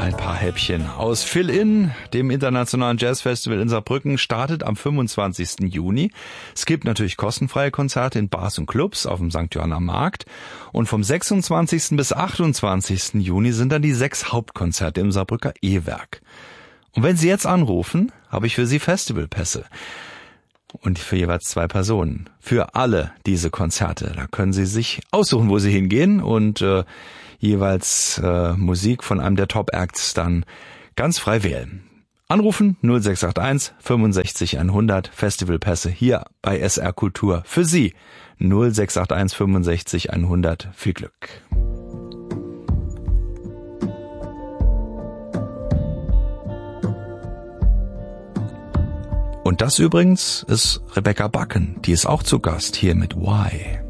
Ein paar Häppchen aus Fill-In, dem internationalen Jazzfestival in Saarbrücken, startet am 25. Juni. Es gibt natürlich kostenfreie Konzerte in Bars und Clubs auf dem St. Johanner Markt. Und vom 26. bis 28. Juni sind dann die 6 Hauptkonzerte im Saarbrücker E-Werk. Und wenn Sie jetzt anrufen, habe ich für Sie Festivalpässe. Und für jeweils 2 Personen. Für alle diese Konzerte. Da können Sie sich aussuchen, wo Sie hingehen und jeweils Musik von einem der Top-Acts dann ganz frei wählen. Anrufen 0681 65 100 Festivalpässe hier bei SR Kultur für Sie. 0681 65 100. Viel Glück. Und das übrigens ist Rebecca Bakken, die ist auch zu Gast hier mit Why.